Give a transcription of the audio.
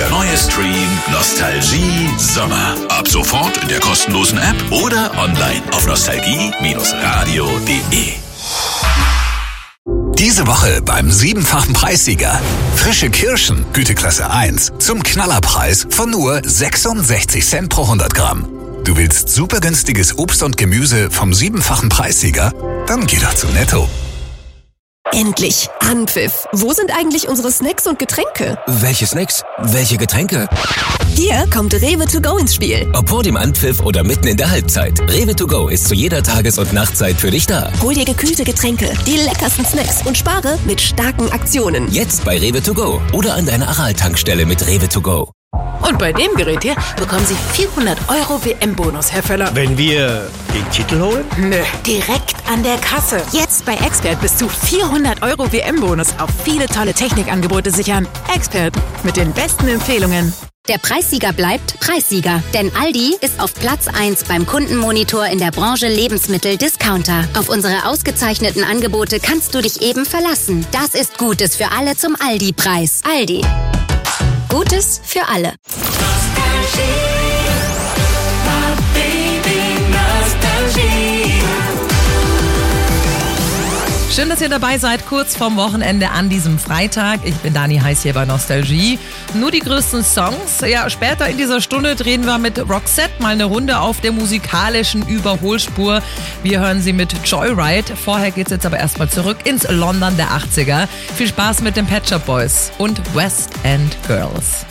Der neue Stream Nostalgie Sommer. Ab sofort in der kostenlosen App oder online auf nostalgie-radio.de. Diese Woche beim 7-fachen Preissieger. Frische Kirschen, Güteklasse 1, zum Knallerpreis von nur 66 Cent pro 100 Gramm. Du willst super günstiges Obst und Gemüse vom 7-fachen Preissieger? Dann geh doch zu Netto. Endlich! Anpfiff! Wo sind eigentlich unsere Snacks und Getränke? Welche Snacks? Welche Getränke? Hier kommt Rewe to go ins Spiel. Ob vor dem Anpfiff oder mitten in der Halbzeit. Rewe to go ist zu jeder Tages- und Nachtzeit für dich da. Hol dir gekühlte Getränke, die leckersten Snacks und spare mit starken Aktionen. Jetzt bei Rewe to go oder an deiner Aral-Tankstelle mit Rewe to go. Und bei dem Gerät hier bekommen Sie 400 € WM-Bonus, Herr Völler. Wenn wir den Titel holen? Nö, direkt an der Kasse. Jetzt bei Expert bis zu 400 € WM-Bonus auf viele tolle Technikangebote sichern. Expert, mit den besten Empfehlungen. Der Preissieger bleibt Preissieger, denn Aldi ist auf Platz 1 beim Kundenmonitor in der Branche Lebensmittel-Discounter. Auf unsere ausgezeichneten Angebote kannst du dich eben verlassen. Das ist Gutes für alle zum Aldi-Preis. Aldi. Gutes für alle. Schön, dass ihr dabei seid, kurz vorm Wochenende an diesem Freitag. Ich bin Dani Heiß hier bei Nostalgie. Nur die größten Songs. Ja, später in dieser Stunde drehen wir mit Roxette mal eine Runde auf der musikalischen Überholspur. Wir hören sie mit Joyride. Vorher geht's jetzt aber erstmal zurück ins London der 80er. Viel Spaß mit den Pet Shop Boys und West End Girls.